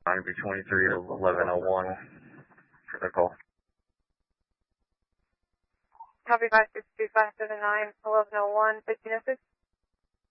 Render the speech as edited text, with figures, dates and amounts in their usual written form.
On be 23 to 1101 for the call. Copy 562-579, 1101, 1506.